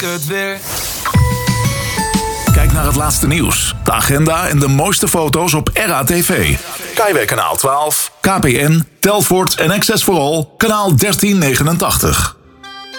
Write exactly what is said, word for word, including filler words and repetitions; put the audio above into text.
het weer. Kijk naar het laatste nieuws, de agenda en de mooiste foto's op R A T V. Kaiweg kanaal twaalf, K P N, Telfort en Access for All, kanaal dertien negenentachtig.